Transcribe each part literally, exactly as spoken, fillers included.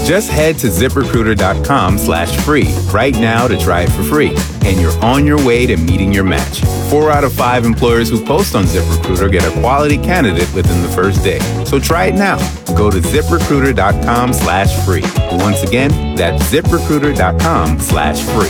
Just head to ZipRecruiter.com slash free right now to try it for free. And you're on your way to meeting your match. Four out of five employers who post on ZipRecruiter get a quality candidate within the first day. So try it now. Go to ZipRecruiter.com slash free. Once again, that's ZipRecruiter.com slash free.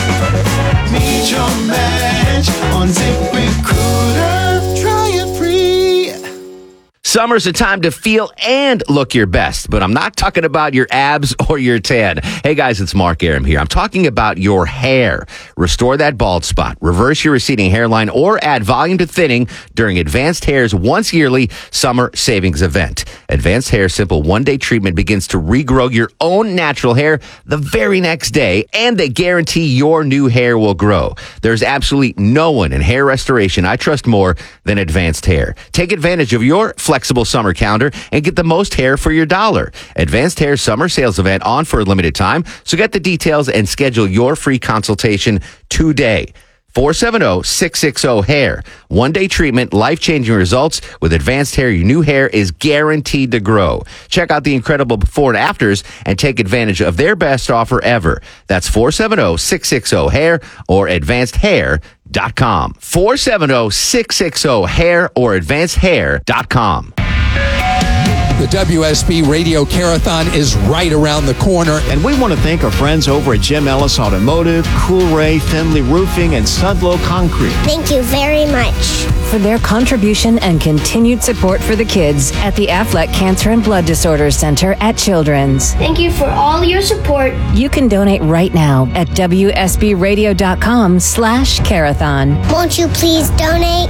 Meet your match on ZipRecruiter. Try it free. Summer's a time to feel and look your best, but I'm not talking about your abs or your tan. Hey guys, it's Mark Aram here. I'm talking about your hair. Restore that bald spot, reverse your receding hairline, or add volume to thinning during Advanced Hair's once yearly summer savings event. Advanced Hair Simple one-day treatment begins to regrow your own natural hair the very next day, and they guarantee your new hair will grow. There's absolutely no one in hair restoration I trust more than Advanced Hair. Take advantage of your flexible summer calendar and get the most hair for your dollar. Advanced Hair Summer Sales Event on for a limited time, so get the details and schedule your free consultation today. four seven zero, six six zero, hair. One-day treatment, life-changing results. With Advanced Hair, your new hair is guaranteed to grow. Check out the incredible before and afters and take advantage of their best offer ever. That's four seven zero, six six zero, hair or advanced hair dot com. four seven zero, six six zero, hair or advanced hair dot com. The W S B Radio Carathon is right around the corner. And we want to thank our friends over at Jim Ellis Automotive, Coolray, Finley Roofing, and Sudlow Concrete. Thank you very much for their contribution and continued support for the kids at the Aflac Cancer and Blood Disorders Center at Children's. Thank you for all your support. You can donate right now at W S B radio dot com slash Carathon. Won't you please donate?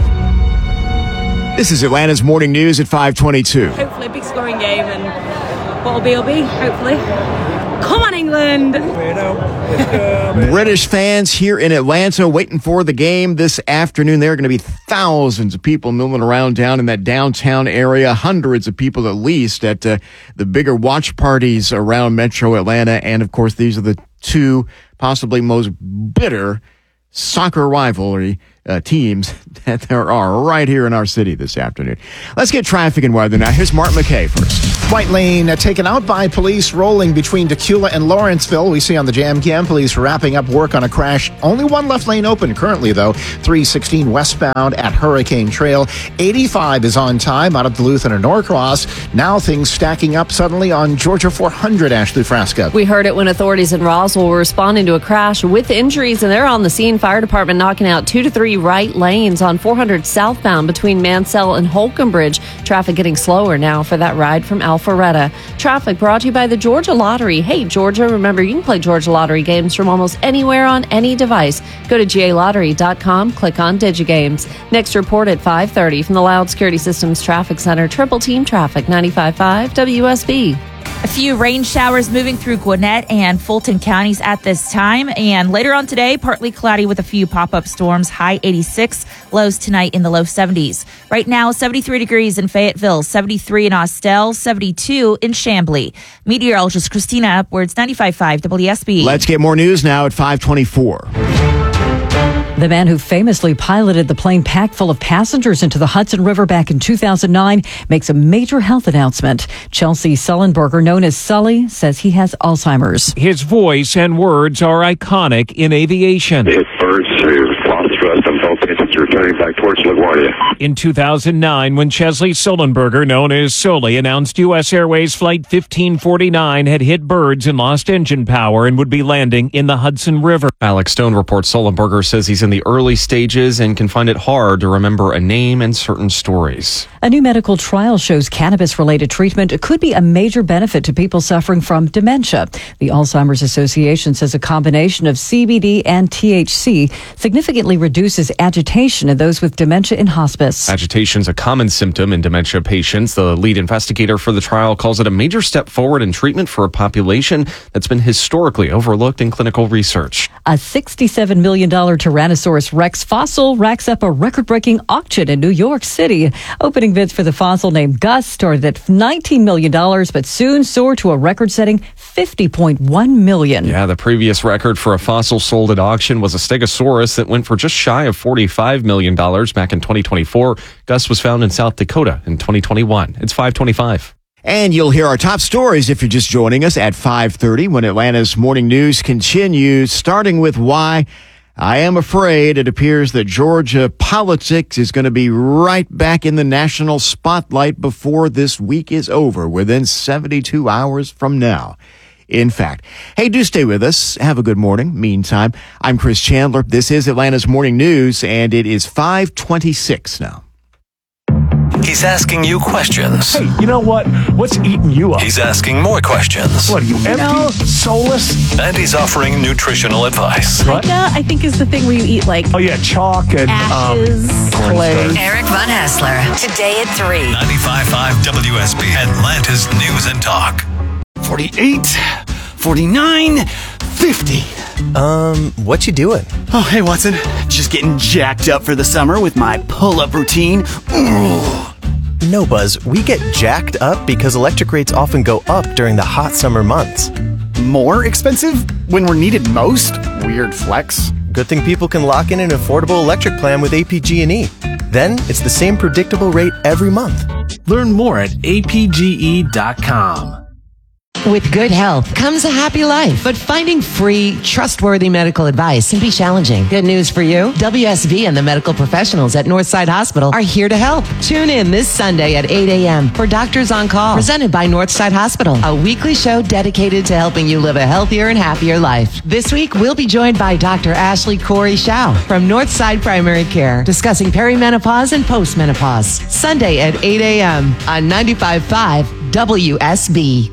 This is Atlanta's Morning News at five twenty-two. Hopefully a big scoring game, and what'll be will be, hopefully. Come on, England! British fans here in Atlanta waiting for the game this afternoon. There are going to be thousands of people milling around down in that downtown area, hundreds of people at least at uh, the bigger watch parties around Metro Atlanta. And, of course, these are the two possibly most bitter soccer rivalry uh, teams that there are right here in our city this afternoon. Let's get traffic and weather now. Here's Mark McKay first. White lane uh, taken out by police rolling between Tequila and Lawrenceville. We see on the jam cam police wrapping up work on a crash. Only one left lane open currently, though. three sixteen westbound at Hurricane Trail. eighty-five is on time out of Duluth and Norcross. Now things stacking up suddenly on Georgia four hundred, Ashley Frasca. We heard it when authorities in Roswell were responding to a crash with injuries, and they're on the scene. Fire department knocking out two to three right lanes on four hundred southbound between Mansell and Holcomb Bridge. Traffic getting slower now for that ride from Alpharetta. Traffic brought to you by the Georgia Lottery. Hey, Georgia, remember you can play Georgia Lottery games from almost anywhere on any device. Go to G A lottery dot com, click on DigiGames. Next report at five thirty from the Loud Security Systems Traffic Center. Triple Team Traffic, ninety-five point five W S B. A few rain showers moving through Gwinnett and Fulton counties at this time. And later on today, partly cloudy with a few pop-up storms, high eighty-six, lows tonight in the low seventies. Right now, seventy-three degrees in Fayetteville, seventy-three in Austell, seventy-two in Chamblee. Meteorologist Christina Upwards, ninety-five point five W S B. Let's get more news now at five twenty-four. The man who famously piloted the plane packed full of passengers into the Hudson River back in two thousand nine makes a major health announcement. Chelsea Sullenberger, known as Sully, says he has Alzheimer's. His voice and words are iconic in aviation. His words, his lost thrust and felt pitches returning back towards LaGuardia. In two thousand nine, when Chesley Sullenberger, known as Sully, announced U S Airways Flight fifteen forty-nine had hit birds and lost engine power and would be landing in the Hudson River. Alex Stone reports Sullenberger says he's in the early stages and can find it hard to remember a name and certain stories. A new medical trial shows cannabis-related treatment could be a major benefit to people suffering from dementia. The Alzheimer's Association says a combination of C B D and T H C significantly reduces agitation in those with dementia in hospice. Agitation is a common symptom in dementia patients. The lead investigator for the trial calls it a major step forward in treatment for a population that's been historically overlooked in clinical research. A sixty-seven million dollars Tyrannosaurus Rex fossil racks up a record-breaking auction in New York City. Opening bids for the fossil named Gus started at nineteen million dollars, but soon soared to a record-setting fifty point one million dollars. Yeah, the previous record for a fossil sold at auction was a Stegosaurus that went for just shy of forty-five million dollars back in twenty twenty-four. Gus was found in South Dakota in twenty twenty-one. It's five twenty-five. And you'll hear our top stories if you're just joining us at five thirty when Atlanta's morning news continues, starting with why I am afraid it appears that Georgia politics is going to be right back in the national spotlight before this week is over, within seventy-two hours from now. In fact, hey, do stay with us. Have a good morning. Meantime, I'm Chris Chandler. This is Atlanta's morning news, and it is five twenty-six now. He's asking you questions. Hey, you know what? What's eating you up? He's asking more questions. What are you, empty? No. Soulless? And he's offering nutritional advice. What? Pica, I think, is the thing where you eat like oh yeah, chalk and ashes, um, clay. Eric Von Hassler, today at three. ninety-five point five W S B, Atlanta's News and Talk. forty-eight, forty-nine, fifty. Um, what you doing? Oh, hey, Watson. Just getting jacked up for the summer with my pull-up routine. Ooh. No, Buzz, we get jacked up because electric rates often go up during the hot summer months. More expensive when we're needed most? Weird flex. Good thing people can lock in an affordable electric plan with A P G and E. Then it's the same predictable rate every month. Learn more at A P G E dot com. With good health comes a happy life, but finding free, trustworthy medical advice can be challenging. Good news for you. W S B and the medical professionals at Northside Hospital are here to help. Tune in this Sunday at eight a.m. for Doctors on Call, presented by Northside Hospital, a weekly show dedicated to helping you live a healthier and happier life. This week, we'll be joined by Doctor Ashley Corey Shao from Northside Primary Care, discussing perimenopause and postmenopause. Sunday at eight a.m. on ninety-five point five W S B.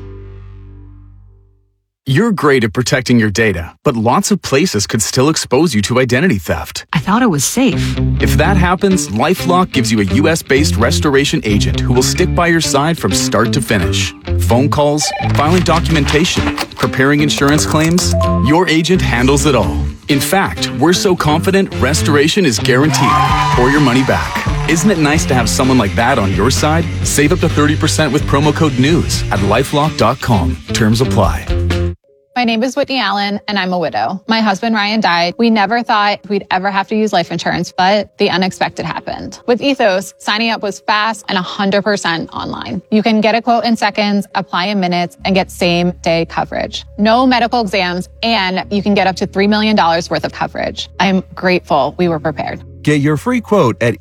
You're great at protecting your data, but lots of places could still expose you to identity theft. I thought it was safe. If that happens, LifeLock gives you a U S-based restoration agent who will stick by your side from start to finish. Phone calls, filing documentation, preparing insurance claims, your agent handles it all. In fact, we're so confident restoration is guaranteed or your money back. Isn't it nice to have someone like that on your side? Save up to thirty percent with promo code NEWS at lifelock dot com. Terms apply. My name is Whitney Allen, and I'm a widow. My husband, Ryan, died. We never thought we'd ever have to use life insurance, but the unexpected happened. With Ethos, signing up was fast and one hundred percent online. You can get a quote in seconds, apply in minutes, and get same-day coverage. No medical exams, and you can get up to three million dollars worth of coverage. I'm grateful we were prepared. Get your free quote at